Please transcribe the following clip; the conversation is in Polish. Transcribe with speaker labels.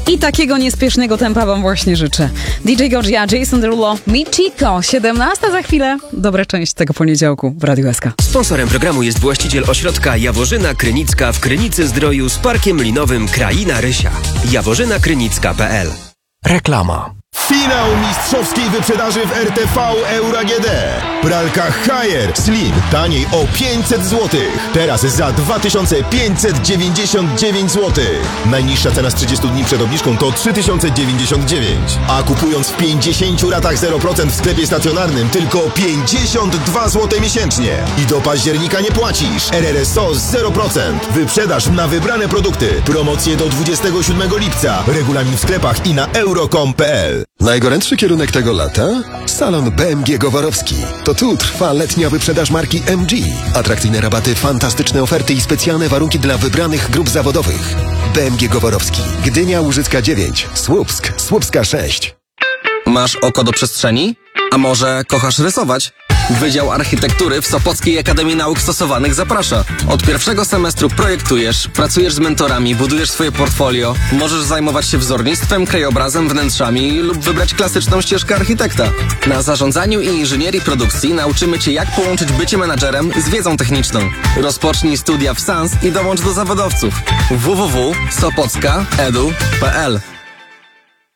Speaker 1: I takiego niespiesznego tempa wam właśnie życzę. DJ Gorgia, Jason Derulo, Michiko. 17 za chwilę. Dobra część tego poniedziałku w Radiu SK.
Speaker 2: Sponsorem programu jest właściciel ośrodka Jaworzyna Krynicka w Krynicy-Zdroju z parkiem linowym Kraina Rysia. jaworzynakrynicka.pl.
Speaker 3: Reklama.
Speaker 4: Finał mistrzowskiej wyprzedaży w RTV Euro AGD. Pralka Haier Slim taniej o 500 zł. Teraz za 2599 zł. Najniższa cena z 30 dni przed obniżką to 3099. A kupując w 50 ratach 0% w sklepie stacjonarnym tylko 52 zł miesięcznie. I do października nie płacisz. RRSO 0%. Wyprzedaż na wybrane produkty. Promocje do 27 lipca. Regulamin w sklepach i na euro.com.pl.
Speaker 5: Najgorętszy kierunek tego lata? Salon BMG Gowarowski. To tu trwa letnia wyprzedaż marki MG. Atrakcyjne rabaty, fantastyczne oferty i specjalne warunki dla wybranych grup zawodowych. BMG Gowarowski. Gdynia, Łużycka 9. Słupsk, Słupska 6.
Speaker 6: Masz oko do przestrzeni? A może kochasz rysować? Wydział Architektury w Sopockiej Akademii Nauk Stosowanych zaprasza. Od pierwszego semestru projektujesz, pracujesz z mentorami, budujesz swoje portfolio, możesz zajmować się wzornictwem, krajobrazem, wnętrzami lub wybrać klasyczną ścieżkę architekta. Na zarządzaniu i inżynierii produkcji nauczymy Cię, jak połączyć bycie menadżerem z wiedzą techniczną. Rozpocznij studia w SANS i dołącz do zawodowców. www.sopocka.edu.pl